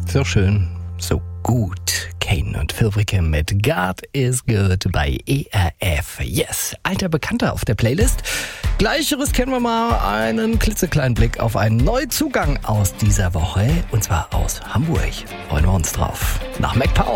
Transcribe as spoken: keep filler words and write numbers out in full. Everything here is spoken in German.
So schön, so gut. Kane und Phil Wickham mit God is Good bei E R F. Yes, alter Bekannter auf der Playlist. Gleicheres kennen wir mal einen klitzekleinen Blick auf einen Neuzugang aus dieser Woche. Und zwar aus Hamburg. Freuen wir uns drauf. Nach MacPaul.